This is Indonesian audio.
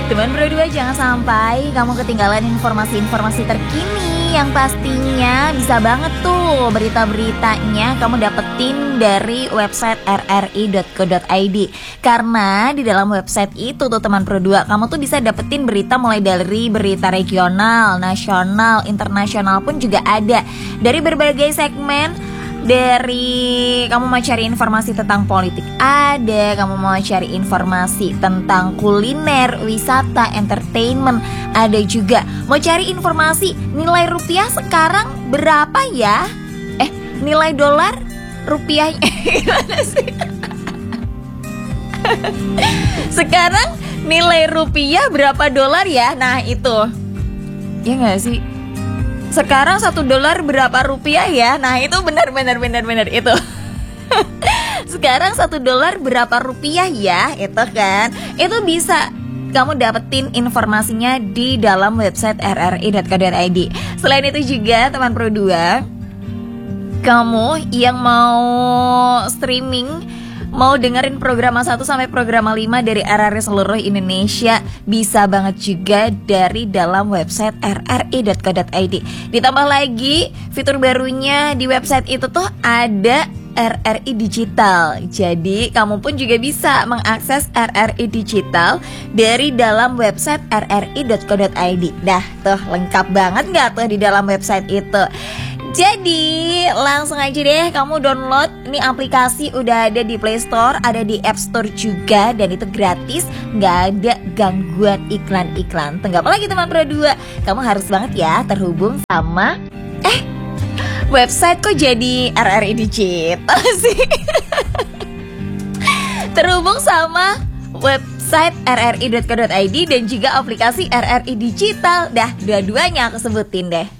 Teman berdua, jangan sampai kamu ketinggalan informasi-informasi terkini yang pastinya bisa banget tuh berita-beritanya kamu dapetin dari website rri.co.id. Karena di dalam website itu tuh teman berdua, kamu tuh bisa dapetin berita mulai dari berita regional, nasional, internasional pun juga ada. Dari berbagai segmen. Dari kamu mau cari informasi tentang politik ada, kamu mau cari informasi tentang kuliner, wisata, entertainment ada juga. Mau cari informasi nilai rupiah sekarang berapa ya? Nilai dolar rupiahnya gimana sih? Sekarang nilai rupiah berapa dolar ya? Nah itu, ya nggak sih? Sekarang $1 berapa rupiah ya? Nah itu benar itu. Sekarang $1 berapa rupiah ya? Itu kan, itu bisa kamu dapetin informasinya di dalam website rri.co.id. Selain itu juga teman Pro 2, kamu yang mau streaming, mau dengerin program 1 sampai program 5 dari RRI seluruh Indonesia, bisa banget juga dari dalam website rri.co.id. Ditambah lagi fitur barunya di website itu tuh ada RRI Digital. Jadi kamu pun juga bisa mengakses RRI Digital dari dalam website rri.co.id. Dah tuh lengkap banget gak tuh di dalam website itu. Jadi langsung aja deh kamu download. Ini aplikasi udah ada di Play Store, ada di App Store juga, dan itu gratis, gak ada gangguan iklan-iklan. Tunggu apa lagi teman Pro 2? Kamu harus banget ya terhubung sama website kok jadi RRI Digital sih? Terhubung sama website rri.co.id dan juga aplikasi RRI Digital. Dah dua-duanya aku sebutin deh.